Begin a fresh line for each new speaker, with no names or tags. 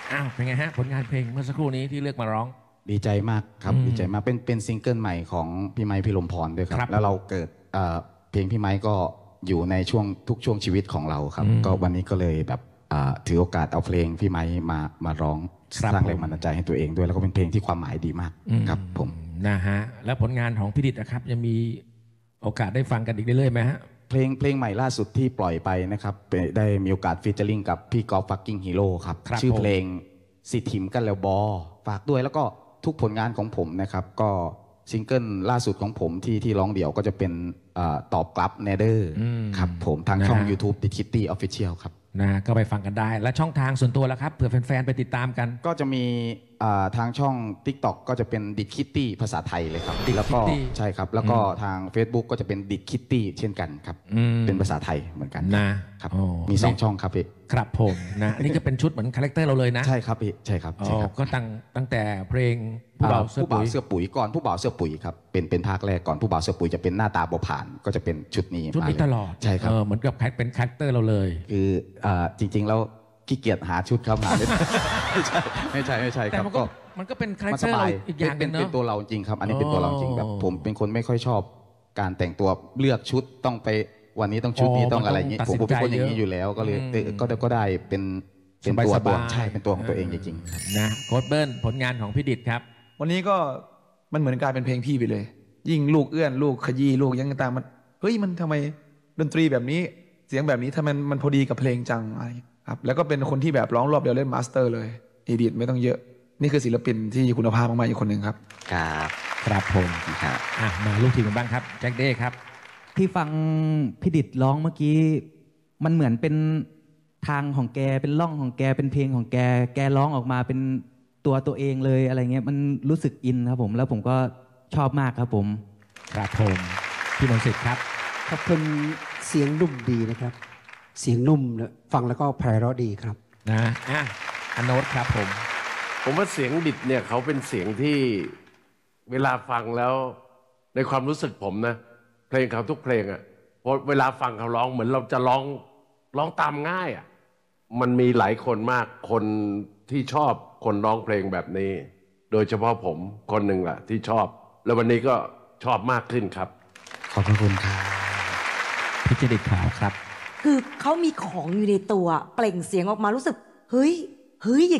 อ้าวเป็นไงฮะผลงานเพลงเมื่อสักครู่นี้ที่เลือกมาร้อง
ดีใจมากครับดีใจมากเป็นซิงเกิลใหม่ของพี่ไมค์พี่ลมพรด้วยครับแล้วเราเกิดเพลงพี่ไมค์ก็อยู่ในทุกช่วงชีวิตของเราครับก็วันนี้ก็เลยแบบถือโอกาสเอาเพลงพี่ไมค์มาร้องสร้างแรงบันดาลใจให้ตัวเองด้วยแล้วก็เป็นเพลงที่ความหมายดีมากครับผม
นะฮะแล้วผลงานของพี่ดิษฐ์นะครับยังมีโอกาสได้ฟังกันอีกเรื่อยๆไหมฮะ
เพลงใหม่ล่าสุดที่ปล่อยไปนะครับได้มีโอกาสฟีเจอริ่งกับพี่กอล์ฟฟักกิ้งฮีโร่ครับชื่อเพลงสิถิมกันแล้วบอฝากด้วยแล้วก็ทุกผลงานของผมนะครับก็ซิงเกิลล่าสุดของผมที่ร้องเดี่ยวก็จะเป็นตอบกลับเนเดอร์ครับผมทางช่อง YouTube ติดคิตตี้ออฟฟิเชียลครับ
นะก็ไปฟังกันได้และช่องทางส่วนตัวแล้วครับเผื่อแฟนๆไปติดตามกัน
ก็จะมีทางช่อง TikTok ก็จะเป็นดิดคิตตี้ภาษาไทยเลยครับแล้วก็ใช่ครับแล้วก็ทาง Facebook ก็จะเป็นดิดคิตตี้เช่นกันครับเป็นภาษาไทยเหมือนกันนะครับมี2ช่องครับพี่
ครับผมนะนี่ก็เป็นชุดเหมือนคาแรคเตอร์เราเลยนะ
ใช่ครับพี่ใช่ครับ
ก็ตั้งแต่เพลงผู้บ่าวเสื้
อปุ๋ยก่อนผู้บ่าวเสื้อปุ๋ยครับเป็นภาคแรกก่อนผู้บ่าวเสื้อปุ๋ยจะเป็นหน้าตาบ่ผ่านก็จะเป็นชุดนี้
ตลอด
ใช่ครับ
เหมือนกับเป็นคาแรคเตอร์เราเลย
คือจริงๆแล้วขี้เกียจหาชุดครับหาไม่ใช่ครับ
ก็มันก็เป็นคาแรคเตอร์เราอีกอย่างนึงเนาะ
เป็นตัวเราจริงครับอันนี้เป็นตัวเราจริงแบบผมเป็นคนไม่ค่อยชอบการแต่งตัวเลือกชุดต้องไปวันนี้ต้องชุดนี้ต้องอะไรอย่างนี้ผมเป็นคนอย่างนี้อยู่แล้วก็เลยก็ได้เป็นตัวใช่เป็นตัวของตัวเองจริง
ๆนะโค้ดเบิ้ลผลงานของพี่ดิษฐ์ครับ
วันนี้ก็มันเหมือนกลายเป็นเพลงพี่ไปเลยยิ่งลูกเอื้อนลูกขยี้ลูกยังตามมันเฮ้ยมันทำไมดนตรีแบบนี้เสียงแบบนี้ทำไมมันพอดีกับเพลงจังอะไรครับแล้วก็เป็นคนที่แบบร้องรอบเดียวเล่นมาสเตอร์เลยอีดิทไม่ต้องเยอะนี่คือศิลปินที่คุณภาพมากๆอีกคนหนึ่งครับ
ครับผม
ครับ
มาลูกทีมกันบ้างครับแจ็คเด้ครับ
ที่ฟังพี่ดิษฐ์ร้องเมื่อกี้มันเหมือนเป็นทางของแกเป็นร่องของแกเป็นเพลงของแกร้องออกมาเป็นตัวเองเลยอะไรเงี้ยมันรู้สึกอินครับผมแล้วผมก็ชอบมากครับผม
ครับผมพี่มนต์สิทธิ์ครับ
ครับเป็นเสียงนุ่มดีนะครับเสียงนุ่มฟังแล้วก็ไพเราะดีครับ
นะอโนตครับ
ผมว่าเสียงดิดเนี่ยเขาเป็นเสียงที่เวลาฟังแล้วในความรู้สึกผมนะเพลงเขาทุกเพลงอ่ะพอเวลาฟังเขาร้องเหมือนเราจะร้องตามง่ายอ่ะมันมีหลายคนมากคนที่ชอบคนร้องเพลงแบบนี้โดยเฉพาะผมคนหนึ่งแหละที่ชอบแล้ววันนี้ก็ชอบมากขึ้นครับ
ขอบคุณครับ
พี่จดิตขาวครับ
คือเขามีของอยู่ในตัวเปล่งเสียงออกมารู้สึกเฮ้ย